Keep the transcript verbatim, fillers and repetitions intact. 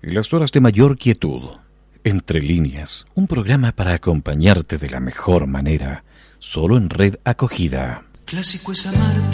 En las horas de mayor quietud, Entre Líneas, un programa para acompañarte de la mejor manera, solo en Red Acogida. Clásico es amarte